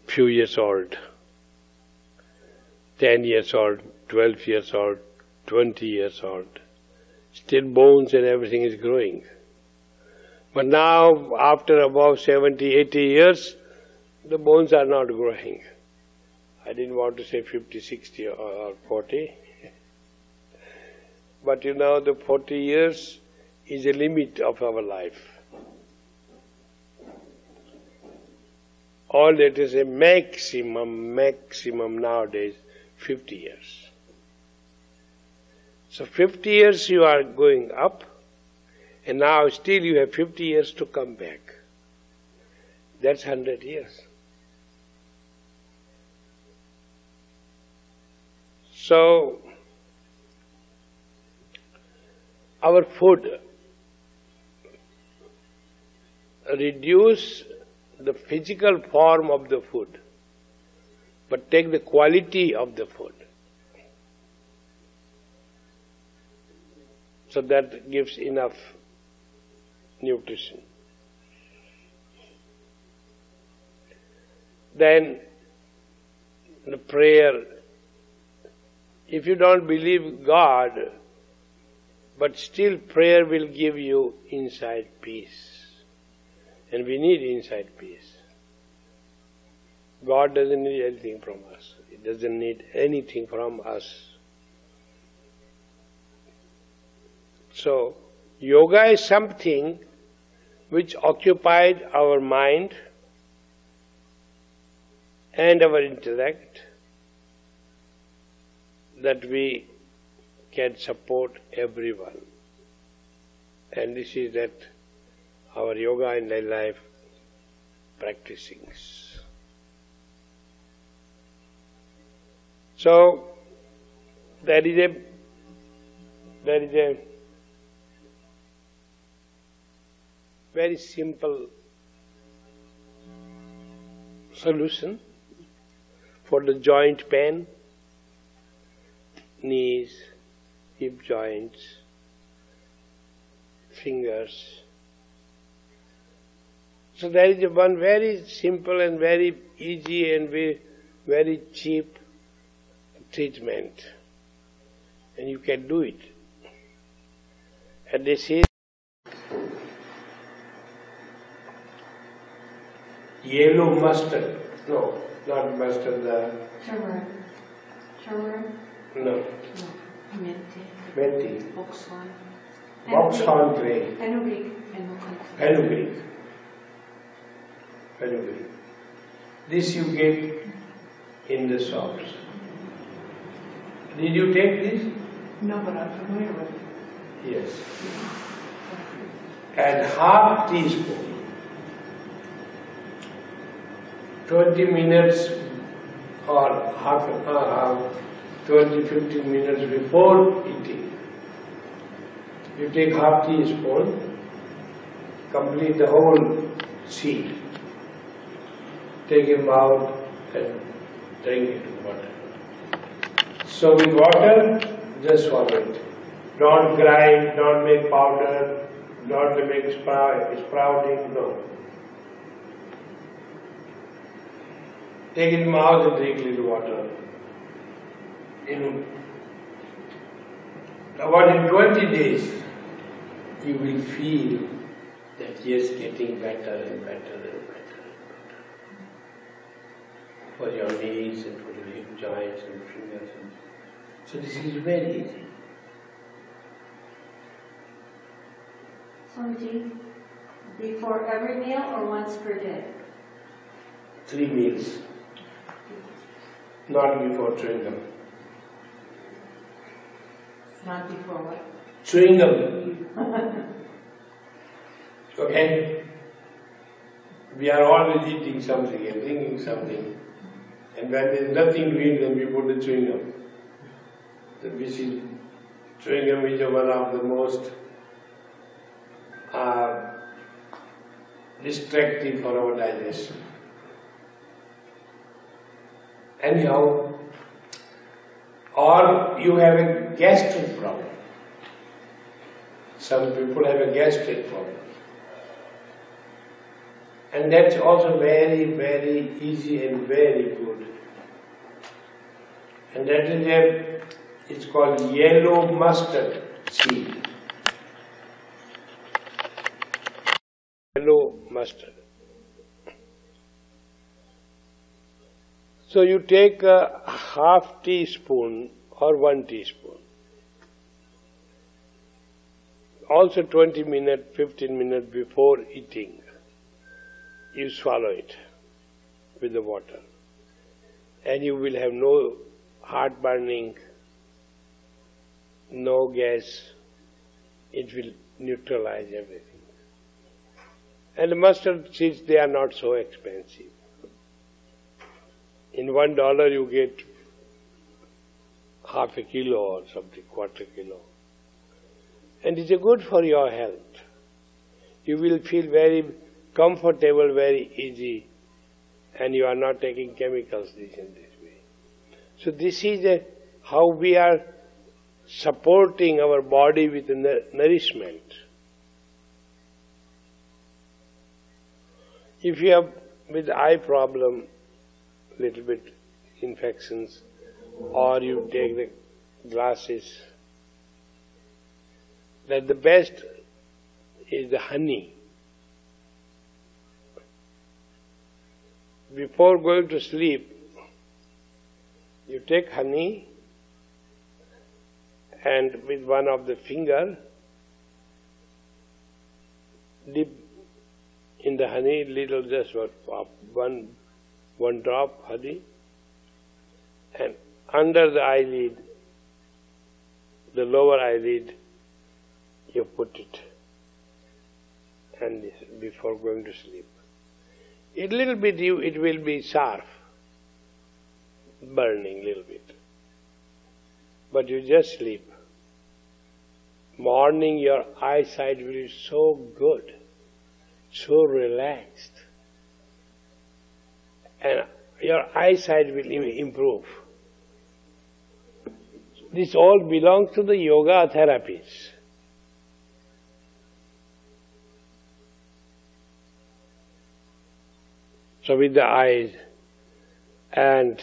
few years old, 10 years old, 12 years old, 20 years old. Still bones and everything is growing. But now, after about 70, 80 years, the bones are not growing. I didn't want to say 50, 60 or 40. But you know, the 40 years is a limit of our life. All that is a maximum nowadays, 50 years. So 50 years you are going up, and now still you have 50 years to come back. That's 100 years. So, our food reduce the physical form of the food, but take the quality of the food. So that gives enough nutrition. Then the prayer, if you don't believe God, but still prayer will give you inside peace. And we need inside peace. God doesn't need anything from us. He doesn't need anything from us. So, yoga is something which occupied our mind and our intellect, that we can support everyone. And this is that our yoga in daily life practicing. So there is a very simple solution for the joint pain, knees, hip joints, fingers. So there is one very simple and very easy and very cheap treatment, and you can do it. And this is yellow mustard. No, not mustard. Turmeric. Turmeric? No. Methi. Methi. Boxhorn. Boxhorn grain. Fenugreek. Fenugreek. Fenugreek. This you get in the shops. Did you take this? No, but I'm familiar with it. Yes. And half teaspoon. 20 minutes or 20-15 minutes before eating. You take half teaspoon, complete the whole seed. Take him out and drink it with water. So with water, just swallow it. Don't grind, don't make powder, don't make sprouting, no. Take it in mouth and drink little water. About in 20 days, you will feel that yes, getting better and better and better. For your knees and for your hip joints and fingers. So this is very easy. Swamiji, before every meal or once per day? 3 meals. Not before chewing gum. Not before what? Chewing gum. Okay? We are always eating something and drinking something. And when there is nothing to eat, then we put the chewing gum. Chewing gum is one of the most distracting for our digestion. Anyhow, or you have a gastric problem. Some people have a gastric problem. And that's also very, very easy and very good. And that is it's called yellow mustard seed. Yellow mustard. So you take a half teaspoon or 1 teaspoon. Also 20 minutes, 15 minutes before eating, you swallow it with the water. And you will have no heartburning, no gas. It will neutralize everything. And the mustard seeds, they are not so expensive. In $1 you get half a kilo or something, quarter kilo. And it's good for your health. You will feel very comfortable, very easy, and you are not taking chemicals in this way. So this is how we are supporting our body with nourishment. If you have with eye problem, little bit infections, or you take the glasses, that the best is the honey. Before going to sleep, you take honey and with one of the finger dip in the honey little, just one drop honey, and under the eyelid, the lower eyelid, you put it, and this before going to sleep. A little bit it will be sharp, burning little bit, but you just sleep. Morning your eyesight will be so good, so relaxed, and your eyesight will improve. This all belongs to the yoga therapies. So with the eyes, and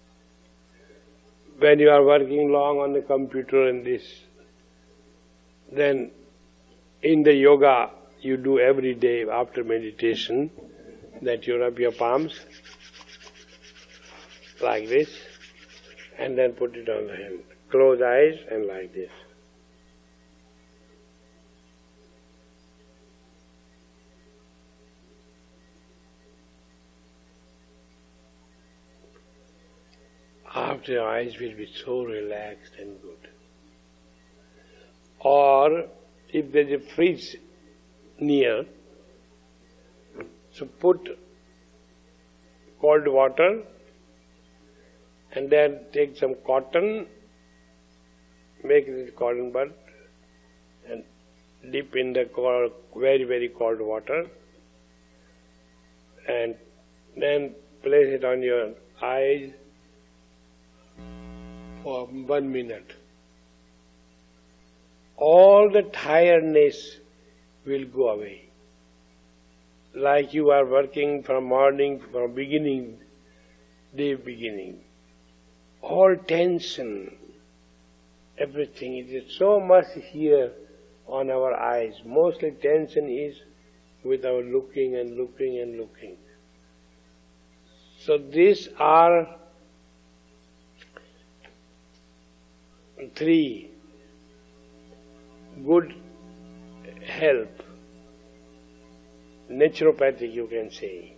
when you are working long on the computer and this, then in the yoga you do every day after meditation, that you rub your palms like this and then put it on the hand. Close eyes and like this. After your eyes will be so relaxed and good. Or if there is a fridge near, so put cold water and then take some cotton, make it cotton bud and dip in the very, very cold water and then place it on your eyes for 1 minute. All the tiredness will go away. Like you are working from morning, from beginning, day beginning. All tension, everything, it is so much here on our eyes. Mostly tension is with our looking and looking and looking. So these are 3 good help, naturopathic you can say.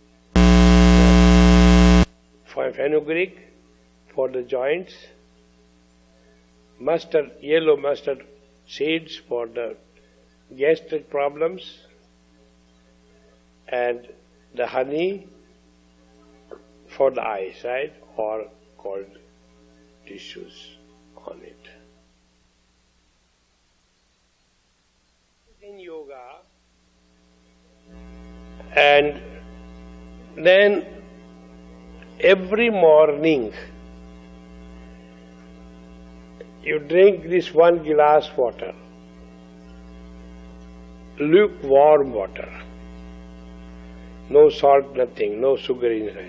For fenugreek, for the joints, mustard, yellow mustard seeds for the gastric problems, and the honey for the eyesight or cold tissues on it. In yoga, and then every morning you drink this 1 glass water, lukewarm water. No salt, nothing, no sugar inside.